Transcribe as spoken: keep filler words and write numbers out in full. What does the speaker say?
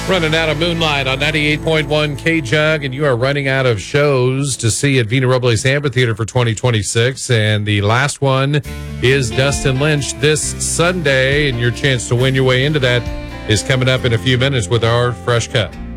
Running out of Moonlight on ninety-eight point one K-Jug, and you are running out of shows to see at Vina Robles Amphitheater for twenty twenty-six. And the last one is Dustin Lynch this Sunday, and your chance to win your way into that is coming up in a few minutes with our Fresh Cut.